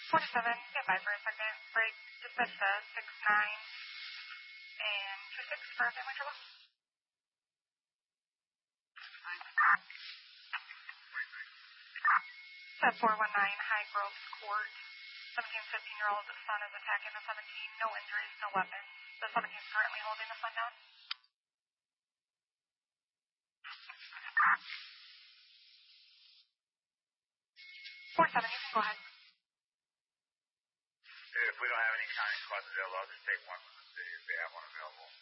47, stand by for a second. Break, dispatch 69 and 26 for family trouble. 419 High Groves Court. 17-year-old son is attacking the 17. No injuries, no weapons. The 17 is currently holding the son down. 47, you can go ahead. If we don't have any county squads available, I'll just take one from the city if they have one available.